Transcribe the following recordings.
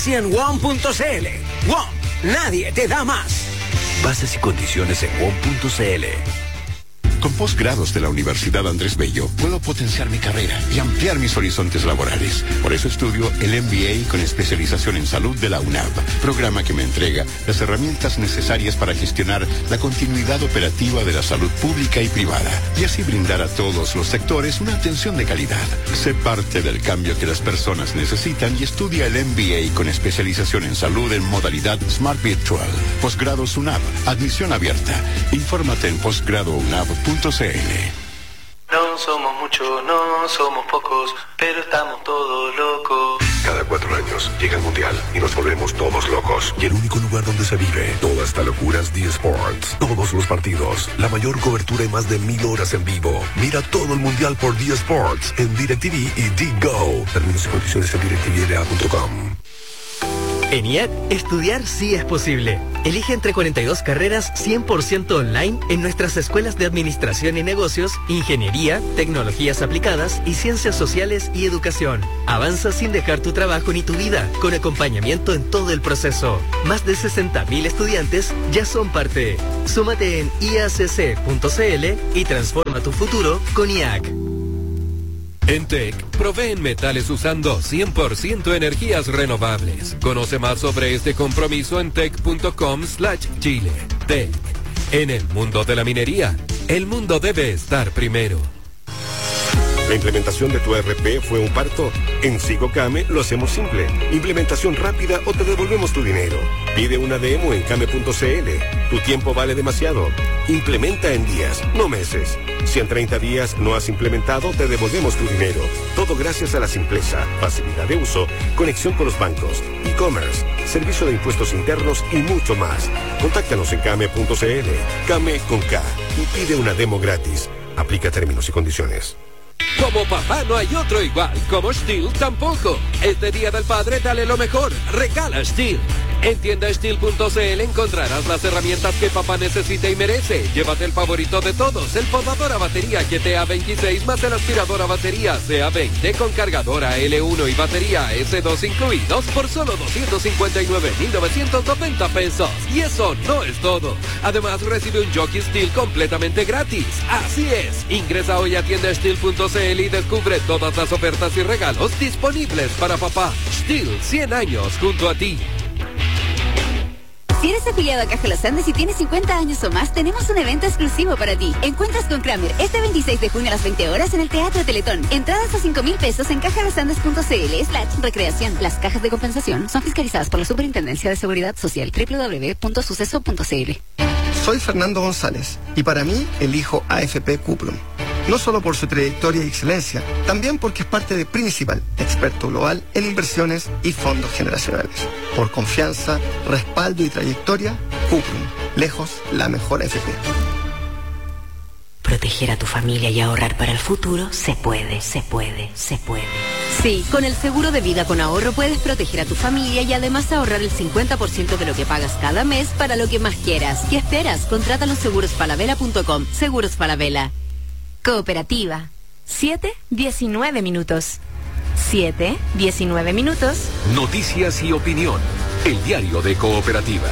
y en WOM.cl. WOM, nadie te da más. Bases y condiciones en WOM.cl. Con posgrados de la Universidad Andrés Bello, puedo potenciar mi carrera y ampliar mis horizontes laborales. Por eso estudio el MBA con especialización en salud de la UNAV, programa que me entrega las herramientas necesarias para gestionar la continuidad operativa de la salud pública y privada, y así brindar a todos los sectores una atención de calidad. Sé parte del cambio que las personas necesitan y estudia el MBA con especialización en salud en modalidad Smart Virtual. Posgrados UNAV, admisión abierta. Infórmate en posgradounab.cl. No somos muchos, no somos pocos, pero estamos todos locos. Cada 4 años llega el Mundial y nos volvemos todos locos. Y el único lugar donde se vive toda esta locura es D-Sports. Todos los partidos, la mayor cobertura y más de 1000 horas en vivo. Mira todo el Mundial por D-Sports en DirecTV y D-Go. Términos y condiciones en directvla.com. En IAC, estudiar sí es posible. Elige entre 42 carreras 100% online en nuestras escuelas de Administración y Negocios, Ingeniería, Tecnologías Aplicadas y Ciencias Sociales y Educación. Avanza sin dejar tu trabajo ni tu vida, con acompañamiento en todo el proceso. Más de 60.000 estudiantes ya son parte. Súmate en iacc.cl y transforma tu futuro con IAC. En TEC, proveen metales usando 100% energías renovables. Conoce más sobre este compromiso en tec.com/Chile. TEC. En el mundo de la minería, el mundo debe estar primero. ¿La implementación de tu ERP fue un parto? En Sigocame lo hacemos simple. Implementación rápida o te devolvemos tu dinero. Pide una demo en came.cl. Tu tiempo vale demasiado. Implementa en días, no meses. Si en 30 días no has implementado, te devolvemos tu dinero. Todo gracias a la simpleza, facilidad de uso, conexión con los bancos, e-commerce, servicio de impuestos internos y mucho más. Contáctanos en came.cl. Came con K. Y pide una demo gratis. Aplica términos y condiciones. Como papá no hay otro igual, como Steel tampoco. Este Día del Padre dale lo mejor, regala Steel. En tiendasteel.cl encontrarás las herramientas que papá necesita y merece. Llévate el favorito de todos, el podador a batería GTA26 más el aspirador a batería CA20 con cargadora L1 y batería S2 incluidos por solo 259.990 pesos. Y eso no es todo. Además recibe un Jockey Steel completamente gratis. Así es, ingresa hoy a tiendasteel.cl y descubre todas las ofertas y regalos disponibles para papá. Steel, 100 años junto a ti. Si eres afiliado a Caja Los Andes y tienes 50 años o más, tenemos un evento exclusivo para ti. Encuentras con Kramer este 26 de junio a las 20 horas en el Teatro Teletón. Entradas a 5.000 pesos en cajalosandes.cl/recreación. Las cajas de compensación son fiscalizadas por la Superintendencia de Seguridad Social. www.suceso.cl. Soy Fernando González y para mí elijo AFP Cuplum. No solo por su trayectoria y excelencia, también porque es parte de Principal, experto global en inversiones y fondos generacionales. Por confianza, respaldo y trayectoria, Cuplum, lejos la mejor AFP. Proteger a tu familia y ahorrar para el futuro se puede, se puede, se puede. Sí, con el seguro de vida con ahorro puedes proteger a tu familia y además ahorrar el 50% de lo que pagas cada mes para lo que más quieras. ¿Qué esperas? Contrátalo en segurosfalabella.com. Seguros Falabella. Cooperativa. 7:19 minutos. 7:19 minutos. Noticias y opinión. El diario de Cooperativa.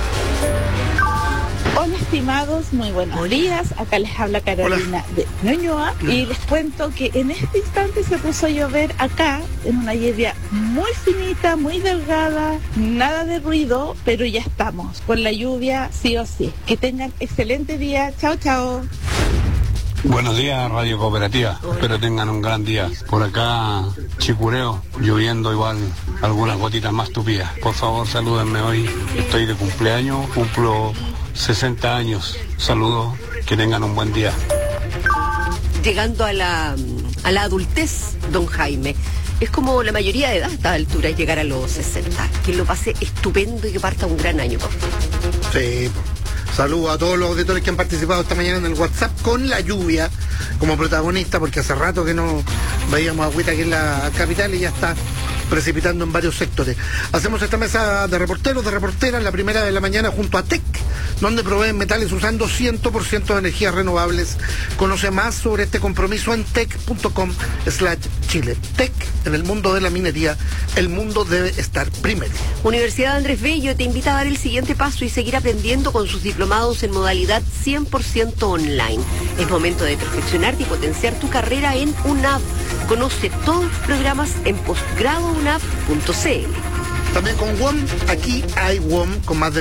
Hola estimados, muy buenos días. Acá les habla Carolina de Ñuñoa y les cuento que en este instante se puso a llover acá en una lluvia muy finita, muy delgada, nada de ruido, pero ya estamos con la lluvia sí o sí. Que tengan excelente día. Chao, chao. Buenos días, Radio Cooperativa. Espero tengan un gran día. Por acá, Chicureo, lloviendo igual, algunas gotitas más tupidas. Por favor, salúdenme hoy. Estoy de cumpleaños, cumplo 60 años. Saludos, que tengan un buen día. Llegando a la adultez, don Jaime. Es como la mayoría de edad a esta altura, llegar a los 60. Que lo pase estupendo y que parta un gran año. Sí. Saludos a todos los auditores que han participado esta mañana en el WhatsApp con la lluvia como protagonista, porque hace rato que no veíamos agüita aquí en la capital y ya está precipitando en varios sectores. Hacemos esta mesa de reporteros, de reporteras, la primera de la mañana junto a TEC, donde proveen metales usando 100% de energías renovables. Conoce más sobre este compromiso en tec.com/Chile. Chile. TEC, en el mundo de la minería, el mundo debe estar primero. Universidad Andrés Bello te invita a dar el siguiente paso y seguir aprendiendo con sus diplomados en modalidad 100% online. Es momento de perfeccionarte y potenciar tu carrera en UNAV. Conoce todos los programas en postgradounab.cl. También con WOM, aquí hay WOM con más de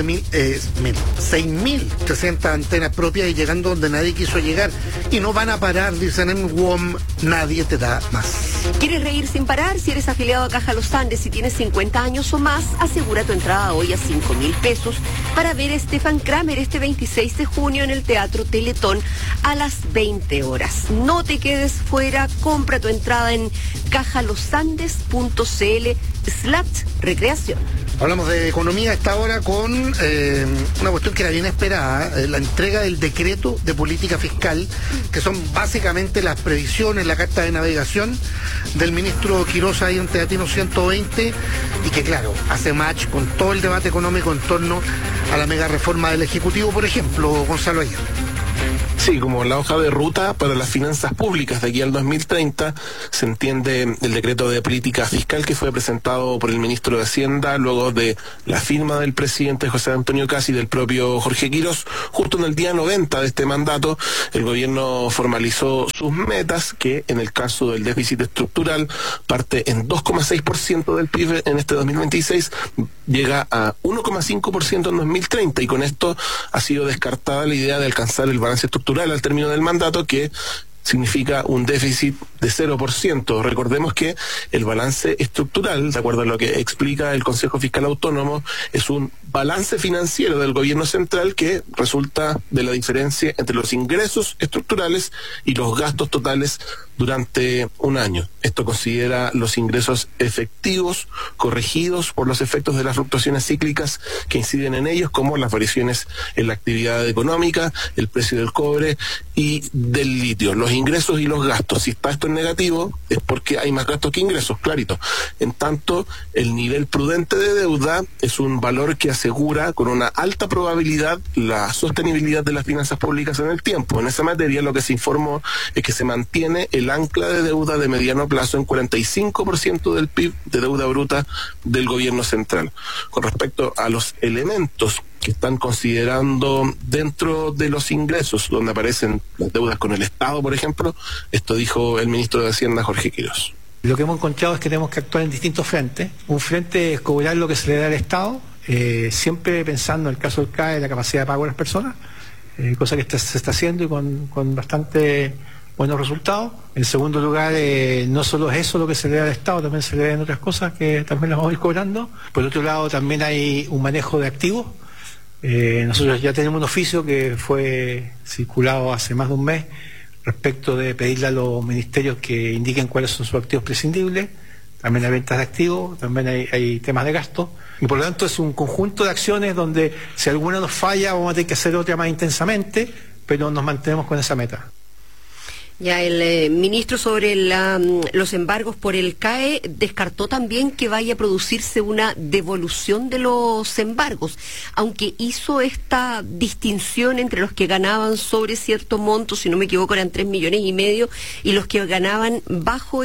6.300 antenas propias y llegando donde nadie quiso llegar. Y no van a parar, dicen en WOM, nadie te da más. ¿Quieres reír sin parar? Si eres afiliado a Caja Los Andes y tienes 50 años o más, asegura tu entrada hoy a 5.000 pesos para ver a Stefan Kramer este 26 de junio en el Teatro Teletón a las 20 horas. No te quedes fuera, compra tu entrada en cajalosandes.cl/recreación. Hablamos de economía a esta hora con una cuestión que era bien esperada, la entrega del decreto de política fiscal, que son básicamente las previsiones, la carta de navegación del ministro Quirós ahí en Teatino 120, y que claro, hace match con todo el debate económico en torno a la mega reforma del Ejecutivo, por ejemplo, Gonzalo Ayer. Sí, como la hoja de ruta para las finanzas públicas de aquí al 2030, se entiende el decreto de política fiscal que fue presentado por el ministro de Hacienda luego de la firma del presidente José Antonio Kast y del propio Jorge Quirós. Justo en el día 90 de este mandato, el gobierno formalizó sus metas, que en el caso del déficit estructural parte en 2,6% del PIB en este 2026, llega a 1,5% en 2030, y con esto ha sido descartada la idea de alcanzar el balance estructural al término del mandato, que significa un déficit de 0%. Recordemos que el balance estructural, de acuerdo a lo que explica el Consejo Fiscal Autónomo, es un balance financiero del gobierno central que resulta de la diferencia entre los ingresos estructurales y los gastos totales durante un año. Esto considera los ingresos efectivos corregidos por los efectos de las fluctuaciones cíclicas que inciden en ellos, como las variaciones en la actividad económica, el precio del cobre y del litio. Los ingresos y los gastos, si está esto en negativo, es porque hay más gastos que ingresos, clarito. En tanto, el nivel prudente de deuda es un valor que asegura con una alta probabilidad la sostenibilidad de las finanzas públicas en el tiempo. En esa materia, lo que se informó es que se mantiene el ancla de deuda de mediano plazo en 45% del PIB de deuda bruta del gobierno central. Con respecto a los elementos que están considerando dentro de los ingresos, donde aparecen las deudas con el Estado, por ejemplo, esto dijo el ministro de Hacienda, Jorge Quirós. Lo que hemos encontrado es que tenemos que actuar en distintos frentes. Un frente es cobrar lo que se le da al Estado, siempre pensando en el caso del CAE, la capacidad de pago de las personas, cosa que se está haciendo y con bastante buenos resultados. En segundo lugar, no solo es eso lo que se le da al Estado, también se le dan otras cosas que también las vamos a ir cobrando. Por otro lado, también hay un manejo de activos. Nosotros ya tenemos un oficio que fue circulado hace más de un mes respecto de pedirle a los ministerios que indiquen cuáles son sus activos prescindibles. También hay ventas de activos, también hay temas de gasto, y por lo tanto es un conjunto de acciones donde si alguna nos falla vamos a tener que hacer otra más intensamente, pero nos mantenemos con esa meta. Ya el ministro sobre los embargos por el CAE descartó también que vaya a producirse una devolución de los embargos, aunque hizo esta distinción entre los que ganaban sobre cierto monto, si no me equivoco eran 3,5 millones, y los que ganaban bajo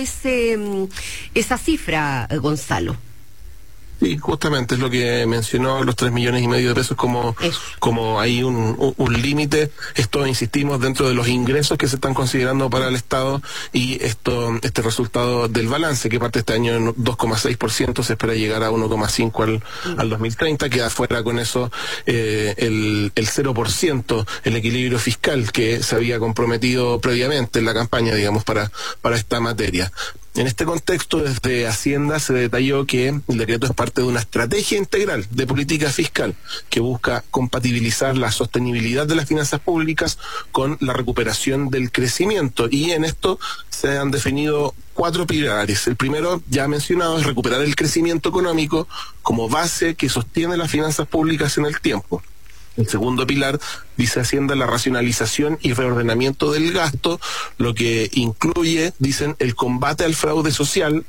esa cifra, Gonzalo. Sí, justamente es lo que mencionó, los 3,5 millones de pesos como hay un límite. Esto, insistimos, dentro de los ingresos que se están considerando para el Estado, y este resultado del balance que parte este año en 2,6%, se espera llegar a 1,5% al 2030, queda fuera con eso el 0%, el equilibrio fiscal que se había comprometido previamente en la campaña, digamos, para esta materia. En este contexto, desde Hacienda se detalló que el decreto es parte de una estrategia integral de política fiscal que busca compatibilizar la sostenibilidad de las finanzas públicas con la recuperación del crecimiento, y en esto se han definido 4 pilares. El primero, ya mencionado, es recuperar el crecimiento económico como base que sostiene las finanzas públicas en el tiempo. El segundo pilar, dice Hacienda, la racionalización y reordenamiento del gasto, lo que incluye, dicen, el combate al fraude social,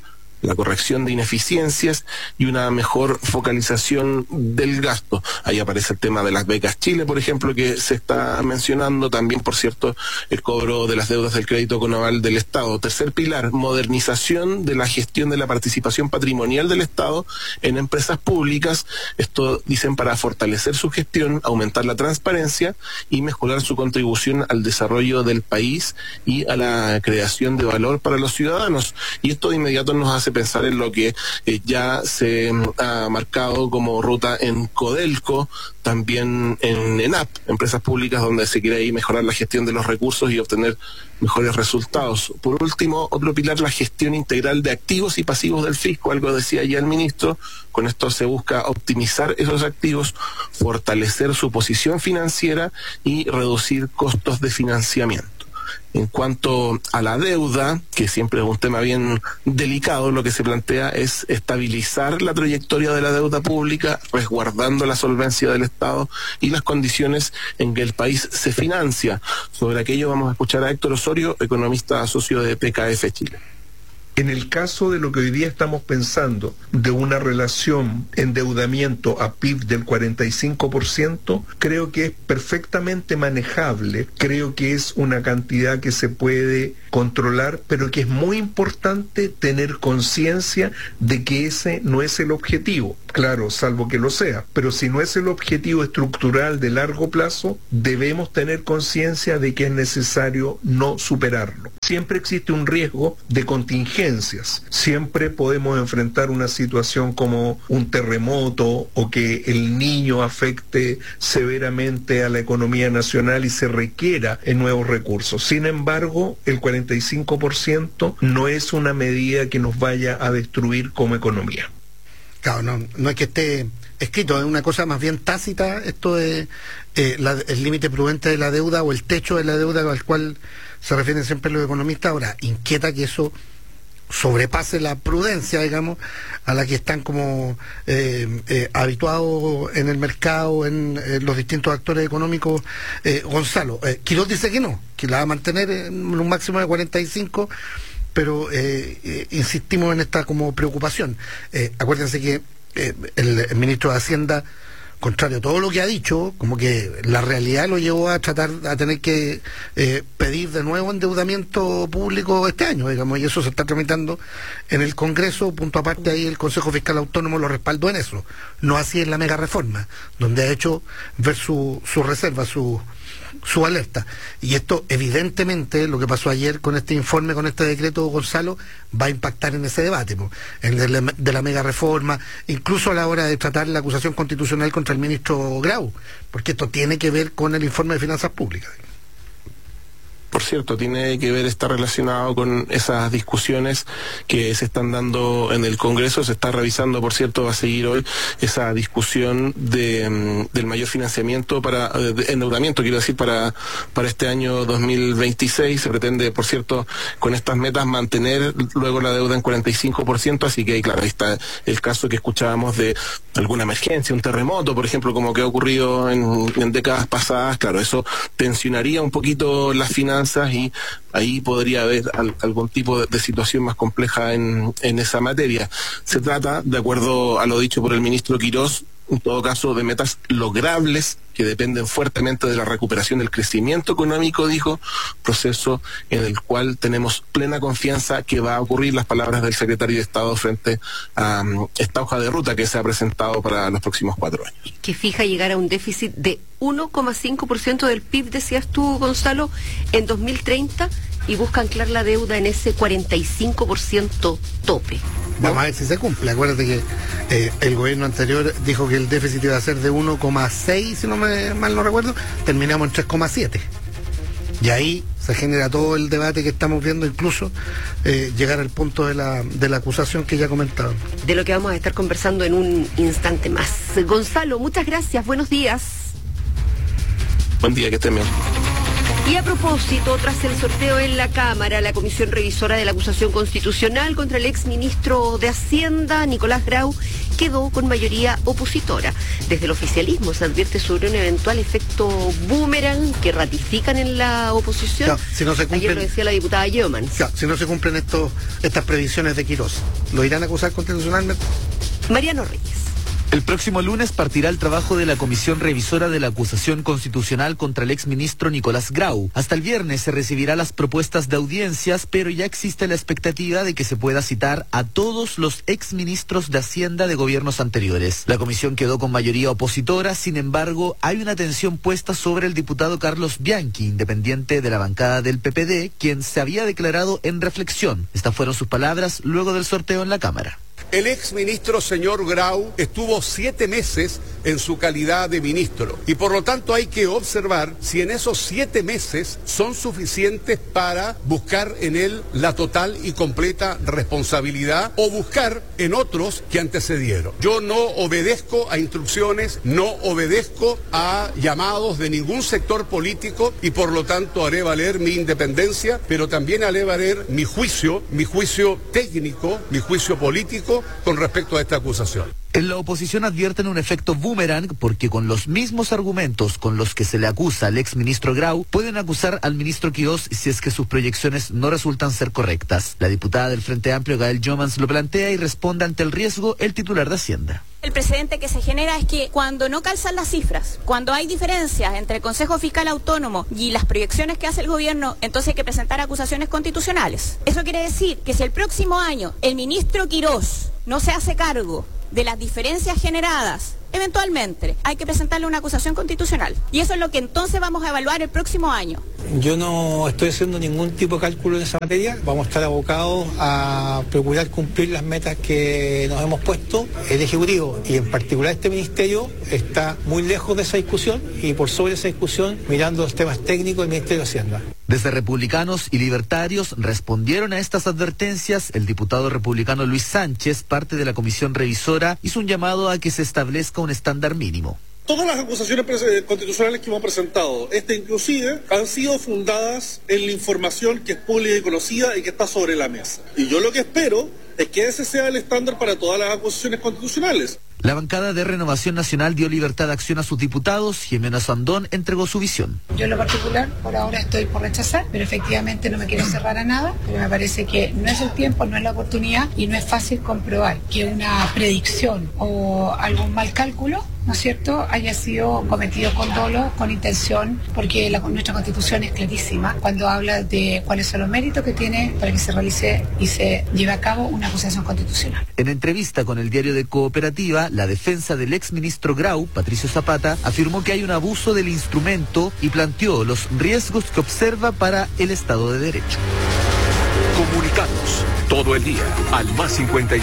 la corrección de ineficiencias y una mejor focalización del gasto. Ahí aparece el tema de las becas Chile, por ejemplo, que se está mencionando. También, por cierto, el cobro de las deudas del crédito con aval del Estado. Tercer pilar, modernización de la gestión de la participación patrimonial del Estado en empresas públicas. Esto dicen para fortalecer su gestión, aumentar la transparencia y mejorar su contribución al desarrollo del país y a la creación de valor para los ciudadanos. Y esto de inmediato nos hace pensar en lo que ya se ha marcado como ruta en Codelco, también en ENAP, empresas públicas donde se quiere ahí mejorar la gestión de los recursos y obtener mejores resultados. Por último, otro pilar, la gestión integral de activos y pasivos del fisco, algo decía ya el ministro. Con esto se busca optimizar esos activos, fortalecer su posición financiera y reducir costos de financiamiento. En cuanto a la deuda, que siempre es un tema bien delicado, lo que se plantea es estabilizar la trayectoria de la deuda pública, resguardando la solvencia del Estado y las condiciones en que el país se financia. Sobre aquello vamos a escuchar a Héctor Osorio, economista socio de PKF Chile. En el caso de lo que hoy día estamos pensando, de una relación endeudamiento a PIB del 45%, creo que es perfectamente manejable, creo que es una cantidad que se puede controlar, pero que es muy importante tener conciencia de que ese no es el objetivo. Claro, salvo que lo sea, pero si no es el objetivo estructural de largo plazo, debemos tener conciencia de que es necesario no superarlo. Siempre existe un riesgo de contingencias, siempre podemos enfrentar una situación como un terremoto o que el niño afecte severamente a la economía nacional y se requiera en nuevos recursos. Sin embargo, el 45% no es una medida que nos vaya a destruir como economía. Claro, no es que esté escrito, es una cosa más bien tácita, esto de el límite prudente de la deuda o el techo de la deuda al cual se refieren siempre los economistas. Ahora, inquieta que eso sobrepase la prudencia, digamos, a la que están como habituados en el mercado, en los distintos actores económicos. Gonzalo, Quiroz dice que no, que la va a mantener en un máximo de 45%, pero insistimos en esta como preocupación. Acuérdense que el ministro de Hacienda, contrario a todo lo que ha dicho, como que la realidad lo llevó a tener que pedir de nuevo endeudamiento público este año, digamos, y eso se está tramitando en el Congreso. Punto aparte, ahí el Consejo Fiscal Autónomo lo respaldó en eso, no así en la mega reforma, donde ha hecho ver su reserva, su alerta. Y esto, evidentemente, lo que pasó ayer con este informe, con este decreto, Gonzalo, va a impactar en ese debate, en de la mega reforma, incluso a la hora de tratar la acusación constitucional contra el ministro Grau, porque esto tiene que ver con el informe de finanzas públicas. Por cierto, tiene que ver, está relacionado con esas discusiones que se están dando en el Congreso. Se está revisando, por cierto, va a seguir hoy esa discusión del mayor financiamiento endeudamiento, quiero decir, para este año 2026. Se pretende, por cierto, con estas metas mantener luego la deuda en 45%, así que claro, ahí está el caso que escuchábamos de alguna emergencia, un terremoto, por ejemplo, como que ha ocurrido en décadas pasadas. Claro, eso tensionaría un poquito las finanzas y ahí podría haber algún tipo de situación más compleja en esa materia. Se trata, de acuerdo a lo dicho por el ministro Quiroz, en todo caso, de metas logrables que dependen fuertemente de la recuperación del crecimiento económico, dijo, proceso en el cual tenemos plena confianza que va a ocurrir, las palabras del secretario de Estado frente a esta hoja de ruta que se ha presentado para los próximos 4 años. Que fija llegar a un déficit de 1,5% del PIB, decías tú, Gonzalo, en 2030, y busca anclar la deuda en ese 45% tope, ¿no? Vamos a ver si se cumple. Acuérdate que el gobierno anterior dijo que el déficit iba a ser de 1,6, si no mal no recuerdo, terminamos en 3,7. Y ahí se genera todo el debate que estamos viendo, incluso llegar al punto de la acusación que ya comentaban. De lo que vamos a estar conversando en un instante más. Gonzalo, muchas gracias, buenos días. Buen día, que estén bien. Y a propósito, tras el sorteo en la Cámara, la Comisión Revisora de la Acusación Constitucional contra el exministro de Hacienda, Nicolás Grau, quedó con mayoría opositora. Desde el oficialismo se advierte sobre un eventual efecto boomerang que ratifican en la oposición. Claro, si no se cumplen, ayer lo decía la diputada Yeoman. Claro, si no se cumplen estas previsiones de Quirós, ¿lo irán a acusar constitucionalmente? Mariano Reyes. El próximo lunes partirá el trabajo de la Comisión Revisora de la Acusación Constitucional contra el exministro Nicolás Grau. Hasta el viernes se recibirá las propuestas de audiencias, pero ya existe la expectativa de que se pueda citar a todos los exministros de Hacienda de gobiernos anteriores. La comisión quedó con mayoría opositora, sin embargo, hay una atención puesta sobre el diputado Carlos Bianchi, independiente de la bancada del PPD, quien se había declarado en reflexión. Estas fueron sus palabras luego del sorteo en la Cámara. El exministro señor Grau estuvo 7 meses en su calidad de ministro y por lo tanto hay que observar si en esos 7 meses son suficientes para buscar en él la total y completa responsabilidad o buscar en otros que antecedieron. Yo no obedezco a instrucciones, no obedezco a llamados de ningún sector político y por lo tanto haré valer mi independencia, pero también haré valer mi juicio técnico, mi juicio político con respecto a esta acusación. En la oposición advierten un efecto boomerang porque con los mismos argumentos con los que se le acusa al exministro Grau, pueden acusar al ministro Quirós si es que sus proyecciones no resultan ser correctas. La diputada del Frente Amplio, Gael Jomans, lo plantea y responde ante el riesgo el titular de Hacienda. El precedente que se genera es que cuando no calzan las cifras, cuando hay diferencias entre el Consejo Fiscal Autónomo y las proyecciones que hace el gobierno, entonces hay que presentar acusaciones constitucionales. Eso quiere decir que si el próximo año el ministro Quirós no se hace cargo de las diferencias generadas, eventualmente hay que presentarle una acusación constitucional. Y eso es lo que entonces vamos a evaluar el próximo año. Yo no estoy haciendo ningún tipo de cálculo en esa materia. Vamos a estar abocados a procurar cumplir las metas que nos hemos puesto. El Ejecutivo y en particular este Ministerio está muy lejos de esa discusión y por sobre esa discusión mirando los temas técnicos del Ministerio de Hacienda. Desde Republicanos y Libertarios respondieron a estas advertencias. El diputado republicano Luis Sánchez, parte de la comisión revisora, hizo un llamado a que se establezca un estándar mínimo. Todas las acusaciones constitucionales que hemos presentado, inclusive, han sido fundadas en la información que es pública y conocida y que está sobre la mesa. Y yo lo que espero es que ese sea el estándar para todas las acusaciones constitucionales. La bancada de Renovación Nacional dio libertad de acción a sus diputados. Jimena Sandón entregó su visión. Yo en lo particular, por ahora estoy por rechazar, pero efectivamente no me quiero cerrar a nada, pero me parece que no es el tiempo, no es la oportunidad y no es fácil comprobar que una predicción o algún mal cálculo, ¿no es cierto?, haya sido cometido con dolo, con intención, porque nuestra Constitución es clarísima cuando habla de cuáles son los méritos que tiene para que se realice y se lleve a cabo una acusación constitucional. En entrevista con el diario de Cooperativa, la defensa del exministro Grau, Patricio Zapata, afirmó que hay un abuso del instrumento y planteó los riesgos que observa para el Estado de Derecho. Comunicados todo el día al más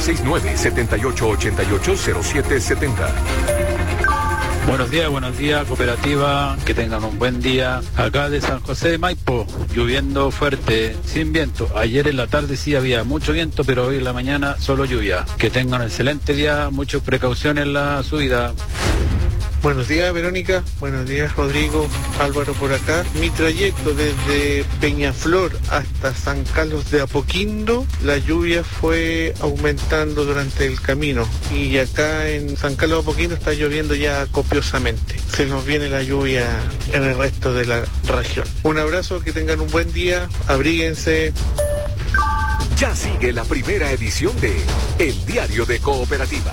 569-7888-0770. Buenos días, cooperativa, que tengan un buen día. Acá de San José de Maipo, lloviendo fuerte, sin viento. Ayer en la tarde sí había mucho viento, pero hoy en la mañana solo lluvia. Que tengan un excelente día, mucha precaución en la subida. Buenos días, Verónica. Buenos días, Rodrigo. Álvaro por acá. Mi trayecto desde Peñaflor hasta San Carlos de Apoquindo, la lluvia fue aumentando durante el camino. Y acá en San Carlos de Apoquindo está lloviendo ya copiosamente. Se nos viene la lluvia en el resto de la región. Un abrazo, que tengan un buen día. Abríguense. Ya sigue la primera edición de El Diario de Cooperativa.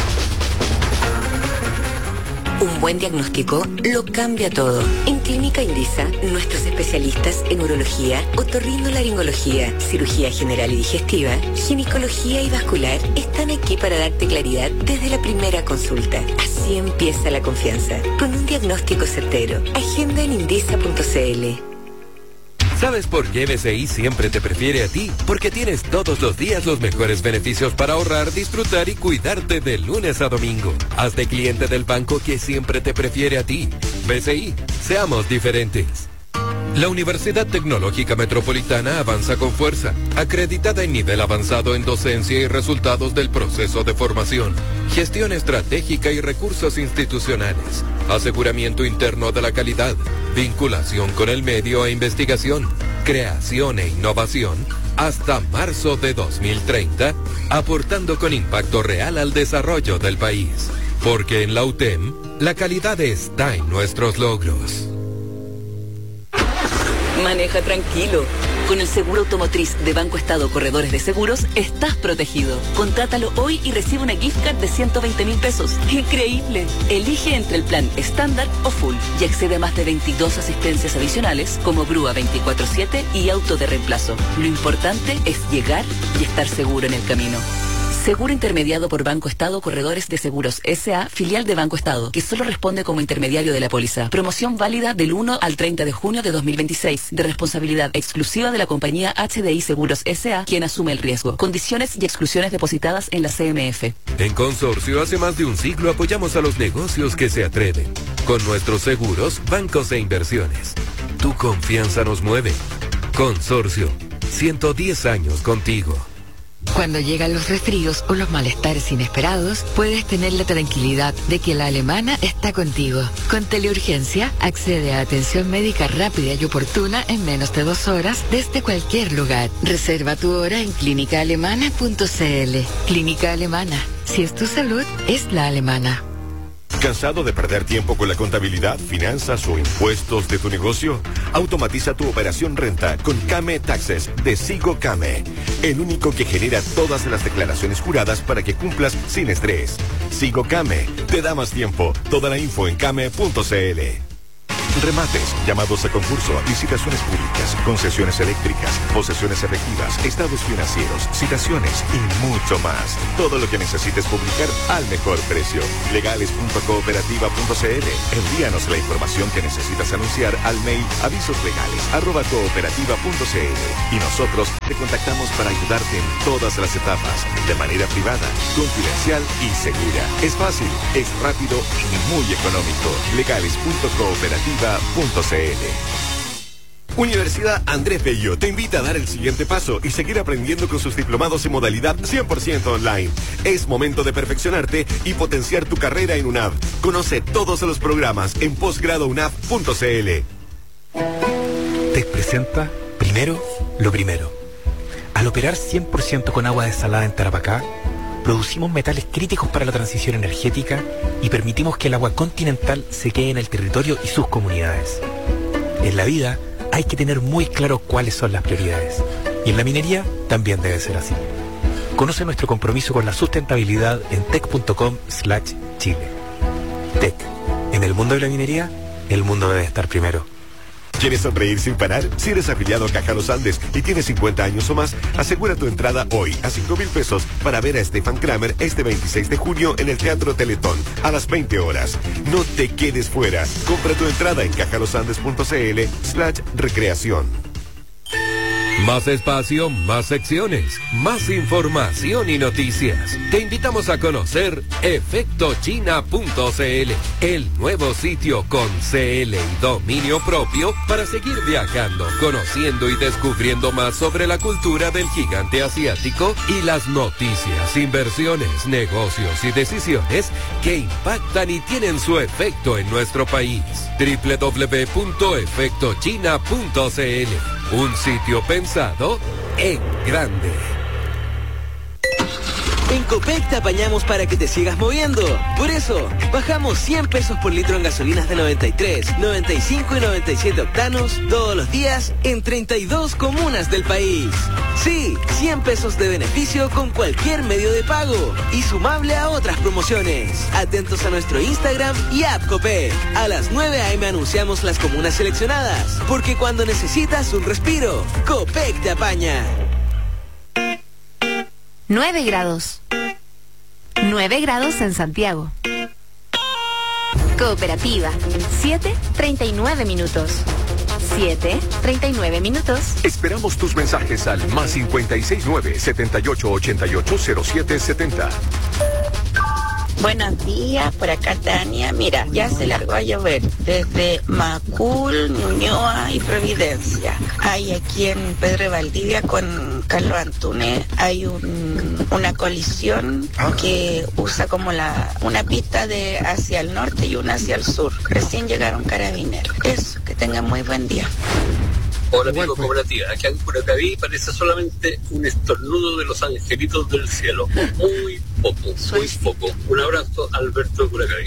Un buen diagnóstico lo cambia todo. En Clínica Indisa, nuestros especialistas en urología, otorrinolaringología, cirugía general y digestiva, ginecología y vascular están aquí para darte claridad desde la primera consulta. Así empieza la confianza, con un diagnóstico certero. Agenda en indisa.cl. ¿Sabes por qué BCI siempre te prefiere a ti? Porque tienes todos los días los mejores beneficios para ahorrar, disfrutar y cuidarte de lunes a domingo. Hazte cliente del banco que siempre te prefiere a ti. BCI, seamos diferentes. La Universidad Tecnológica Metropolitana avanza con fuerza, acreditada en nivel avanzado en docencia y resultados del proceso de formación, gestión estratégica y recursos institucionales, aseguramiento interno de la calidad, vinculación con el medio e investigación, creación e innovación, hasta marzo de 2030, aportando con impacto real al desarrollo del país. Porque en la UTEM, la calidad está en nuestros logros. Maneja tranquilo. Con el seguro automotriz de Banco Estado Corredores de Seguros, estás protegido. Contrátalo hoy y recibe una gift card de 120.000 pesos. ¡Increíble! Elige entre el plan estándar o full y accede a más de 22 asistencias adicionales como grúa 24/7 y auto de reemplazo. Lo importante es llegar y estar seguro en el camino. Seguro intermediado por Banco Estado Corredores de Seguros S.A., filial de Banco Estado, que solo responde como intermediario de la póliza. Promoción válida del 1 al 30 de junio de 2026, de responsabilidad exclusiva de la compañía HDI Seguros S.A., quien asume el riesgo. Condiciones y exclusiones depositadas en la CMF. En Consorcio, hace más de un siglo apoyamos a los negocios que se atreven. Con nuestros seguros, bancos e inversiones. Tu confianza nos mueve. Consorcio, 110 años contigo. Cuando llegan los resfríos o los malestares inesperados, puedes tener la tranquilidad de que la Alemana está contigo. Con Teleurgencia, accede a atención médica rápida y oportuna en menos de 2 horas desde cualquier lugar. Reserva tu hora en clínicaalemana.cl. Clínica Alemana. Si es tu salud, es la alemana. ¿Cansado de perder tiempo con la contabilidad, finanzas o impuestos de tu negocio? Automatiza tu operación renta con Came Taxes de Sigo Came, el único que genera todas las declaraciones juradas para que cumplas sin estrés. Sigo Came, te da más tiempo. Toda la info en came.cl. Remates, llamados a concurso, licitaciones públicas, concesiones eléctricas, posesiones efectivas, estados financieros, citaciones y mucho más. Todo lo que necesites publicar al mejor precio. Legales.cooperativa.cl. Envíanos la información que necesitas anunciar al mail avisoslegales@cooperativa.cl y nosotros te contactamos para ayudarte en todas las etapas, de manera privada, confidencial y segura. Es fácil, es rápido y muy económico. Legales.cooperativa.cl. Universidad Andrés Bello te invita a dar el siguiente paso y seguir aprendiendo con sus diplomados en modalidad 100% online. Es momento de perfeccionarte y potenciar tu carrera en UNAV. Conoce todos los programas en posgradounaf.cl. TEC presenta Primero lo Primero. Al operar 100% con agua desalada en Tarapacá, producimos metales críticos para la transición energética y permitimos que el agua continental se quede en el territorio y sus comunidades. En la vida hay que tener muy claro cuáles son las prioridades. Y en la minería también debe ser así. Conoce nuestro compromiso con la sustentabilidad en tec.com/Chile. TEC. En el mundo de la minería, el mundo debe estar primero. ¿Quieres sonreír sin parar? Si eres afiliado a Caja Los Andes y tienes 50 años o más, asegura tu entrada hoy a 5.000 pesos para ver a Stefan Kramer este 26 de junio en el Teatro Teletón a las 20 horas. No te quedes fuera. Compra tu entrada en cajalosandes.cl/recreación. Más espacio, más secciones, más información y noticias. Te invitamos a conocer efectochina.cl, el nuevo sitio con CL y dominio propio para seguir viajando, conociendo y descubriendo más sobre la cultura del gigante asiático y las noticias, inversiones, negocios y decisiones que impactan y tienen su efecto en nuestro país. www.efectochina.cl, un sitio pensado en grande. En Copec te apañamos para que te sigas moviendo. Por eso, bajamos 100 pesos por litro en gasolinas de 93, 95 y 97 octanos todos los días en 32 comunas del país. Sí, 100 pesos de beneficio con cualquier medio de pago y sumable a otras promociones. Atentos a nuestro Instagram y app Copec. A las 9 a.m. anunciamos las comunas seleccionadas, porque cuando necesitas un respiro, Copec te apaña. 9 grados. 9 grados en Santiago. Cooperativa. 7:39 minutos. 7:39 minutos. Esperamos tus mensajes al +569-7888-0770. Buenos días, por acá Tania. Mira, ya se largó a llover desde Macul, Ñuñoa y Providencia. Hay aquí en Pedro de Valdivia con Carlos Antunes, hay una colisión que usa como una pista de hacia el norte y una hacia el sur. Recién llegaron carabineros. Eso, que tengan muy buen día. Hola amigo cooperativa, aquí en Curacaví parece solamente un estornudo de los angelitos del cielo. Muy poco. Un abrazo, Alberto de Curacaví.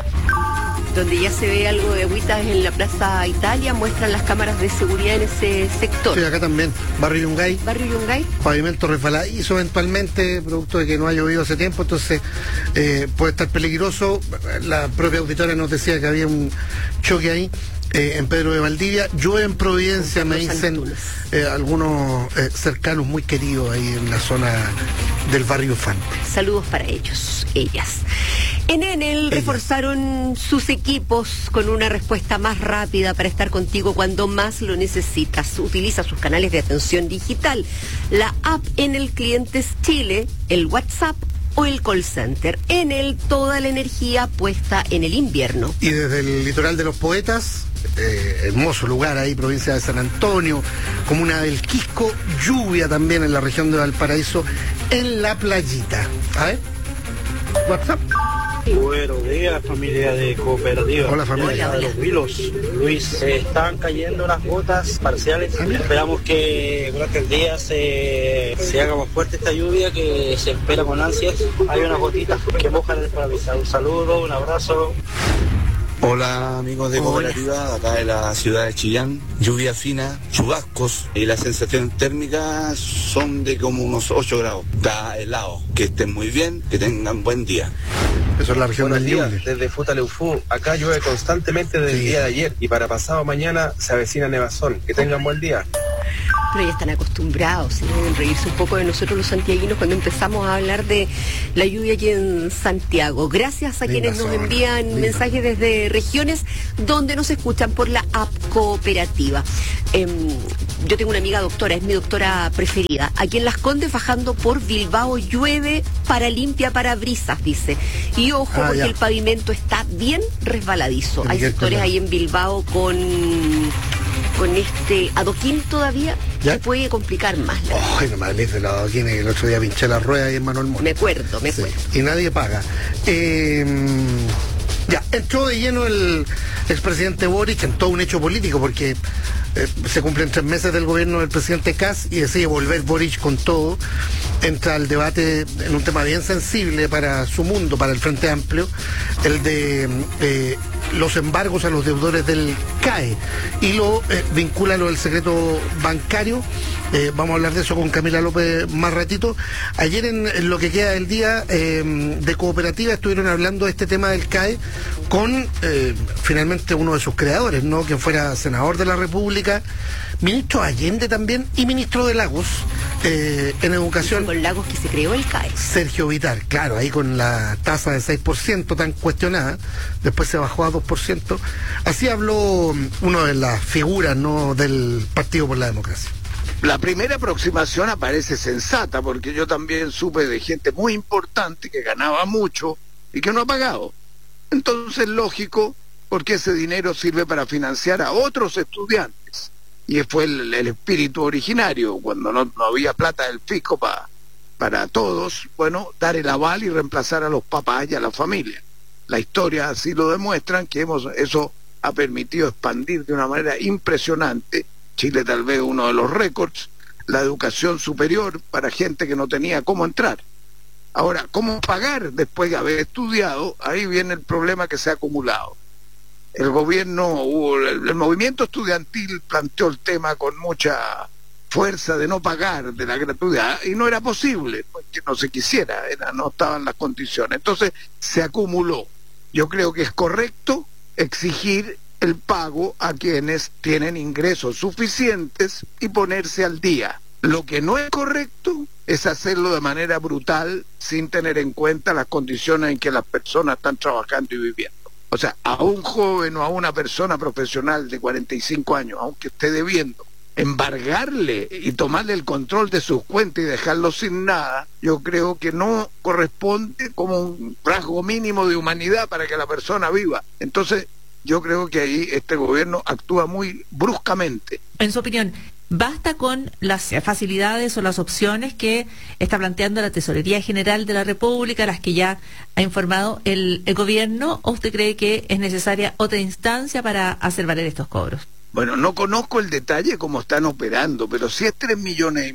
Donde ya se ve algo de agüitas en la Plaza Italia, muestran las cámaras de seguridad en ese sector. Sí, acá también, Barrio Yungay. Pavimento resbaladizo eventualmente, producto de que no ha llovido hace tiempo, entonces puede estar peligroso. La propia auditoria nos decía que había un choque ahí. En Pedro de Valdivia, llueve en Providencia, me dicen algunos cercanos muy queridos ahí en la zona del barrio Infante. Saludos para ellos, ellas. En Enel reforzaron sus equipos con una respuesta más rápida para estar contigo cuando más lo necesitas. Utiliza sus canales de atención digital, la app Enel Clientes Chile, el WhatsApp o el call center. Enel, toda la energía puesta en el invierno. Y desde el litoral de los Poetas, hermoso lugar ahí, provincia de San Antonio, comuna del Quisco, lluvia también en la región de Valparaíso, en la playita. A ver, WhatsApp. Buenos días, familia de Cooperativa. Hola, familia. De los Vilos. Luis, están cayendo las gotas parciales. Esperamos que durante el día se haga más fuerte esta lluvia que se espera con ansias. Hay unas gotitas que mojan el parabrisas. Un saludo, un abrazo. Hola amigos de Cooperativa, acá de la ciudad de Chillán, lluvia fina, chubascos y la sensación térmica son de como unos 8 grados, está helado, que estén muy bien, que tengan buen día. Eso es la región del Ñuble. Desde Futaleufú, acá llueve constantemente desde el día de ayer y para pasado mañana se avecina nevazón, que tengan buen día. Pero ya están acostumbrados, ¿sí? Deben reírse un poco de nosotros los santiaguinos cuando empezamos a hablar de la lluvia aquí en Santiago. Gracias a quienes nos envían mensajes desde regiones donde nos escuchan por la app Cooperativa. Yo tengo una amiga doctora, es mi doctora preferida. Aquí en Las Condes, bajando por Bilbao, llueve para limpia parabrisas, dice. Y ojo, porque el pavimento está bien resbaladizo. Hay sectores ahí en Bilbao con este adoquín todavía, que puede complicar más. Ay, no me hables del adoquín, el otro día pinché la rueda ahí en Manuel Montt. Me acuerdo. Y nadie paga. Ya, entró de lleno el expresidente Boric en todo un hecho político, porque se cumplen 3 meses del gobierno del presidente Kast y decide volver Boric con todo. Entra al debate en un tema bien sensible para su mundo, para el Frente Amplio, el de los embargos a los deudores del CAE, y lo vincula a lo del secreto bancario. Vamos a hablar de eso con Camila López más ratito. Ayer en lo que queda del día de Cooperativa estuvieron hablando de este tema del CAE con finalmente uno de sus creadores, ¿no? Quien fuera senador de la República, ministro Allende también, y ministro de Lagos en educación. Con Lagos que se creó el CAE. Sergio Vitar, claro, ahí con la tasa de 6% tan cuestionada, después se bajó a 2%. Así habló uno de las figuras, ¿no?, del Partido por la Democracia. La primera aproximación aparece sensata, porque yo también supe de gente muy importante que ganaba mucho y que no ha pagado. Entonces, lógico, porque ese dinero sirve para financiar a otros estudiantes. Y fue el espíritu originario, cuando no había plata del fisco para todos, bueno, dar el aval y reemplazar a los papás y a la familia. La historia así lo demuestran, que eso ha permitido expandir de una manera impresionante, Chile tal vez uno de los récords, la educación superior para gente que no tenía cómo entrar. Ahora, ¿cómo pagar después de haber estudiado? Ahí viene el problema que se ha acumulado. El gobierno, el movimiento estudiantil planteó el tema con mucha fuerza de no pagar de la gratuidad, y no era posible, porque no se quisiera, no estaban las condiciones. Entonces se acumuló. Yo creo que es correcto exigir el pago a quienes tienen ingresos suficientes y ponerse al día. Lo que no es correcto es hacerlo de manera brutal sin tener en cuenta las condiciones en que las personas están trabajando y viviendo. O sea, a un joven o a una persona profesional de 45 años, aunque esté debiendo, embargarle y tomarle el control de sus cuentas y dejarlo sin nada, yo creo que no corresponde como un rasgo mínimo de humanidad para que la persona viva. Entonces, yo creo que ahí este gobierno actúa muy bruscamente. En su opinión, ¿basta con las facilidades o las opciones que está planteando la Tesorería General de la República, las que ya ha informado el gobierno, o usted cree que es necesaria otra instancia para hacer valer estos cobros? Bueno, no conozco el detalle cómo están operando, pero si es 3,5 millones,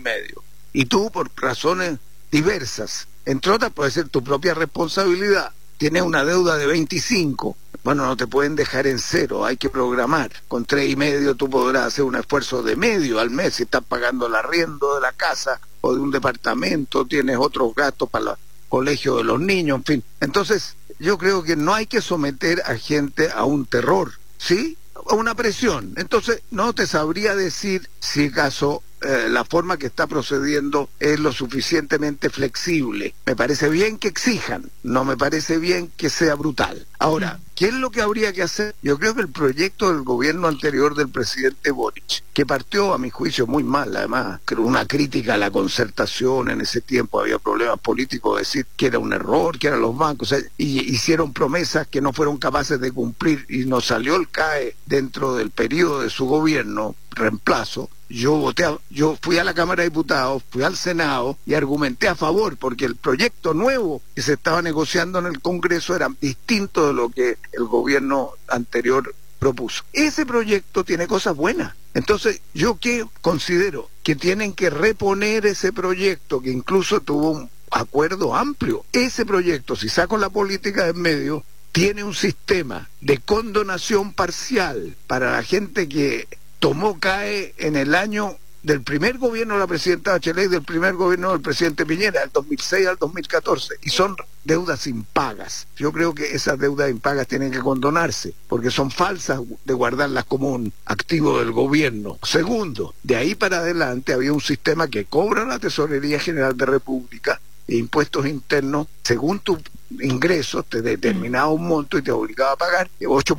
y tú por razones diversas, entre otras puede ser tu propia responsabilidad, tienes una deuda de 25, bueno, no te pueden dejar en cero, hay que programar. Con 3,5 tú podrás hacer un esfuerzo de medio al mes si estás pagando el arriendo de la casa o de un departamento, tienes otros gastos para el colegio de los niños, en fin. Entonces, yo creo que no hay que someter a gente a un terror, ¿sí? A una presión. Entonces, no te sabría decir si acaso la forma que está procediendo es lo suficientemente flexible. Me parece bien que exijan, no me parece bien que sea brutal. Ahora, ¿qué es lo que habría que hacer? Yo creo que el proyecto del gobierno anterior del presidente Boric, que partió a mi juicio muy mal, además, una crítica a la concertación, en ese tiempo había problemas políticos, decir que era un error, que eran los bancos, y hicieron promesas que no fueron capaces de cumplir, y nos salió el CAE dentro del periodo de su gobierno, reemplazo. Yo fui a la Cámara de Diputados, fui al Senado y argumenté a favor, porque el proyecto nuevo que se estaba negociando en el Congreso era distinto de lo que el gobierno anterior propuso. Ese proyecto tiene cosas buenas. Entonces, yo que considero que tienen que reponer ese proyecto, que incluso tuvo un acuerdo amplio. Ese proyecto, si saco la política en medio, tiene un sistema de condonación parcial para la gente que tomó CAE en el año del primer gobierno de la presidenta Bachelet y del primer gobierno del presidente Piñera, del 2006 al 2014, y son deudas impagas. Yo creo que esas deudas impagas tienen que condonarse, porque son falsas de guardarlas como un activo del gobierno. Segundo, de ahí para adelante había un sistema que cobra la Tesorería General de República e impuestos internos, según tu ingresos, te determinaba un monto y te obligaba a pagar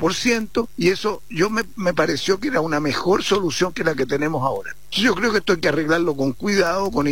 8%, y eso me pareció que era una mejor solución que la que tenemos ahora. Yo creo que esto hay que arreglarlo con cuidado, con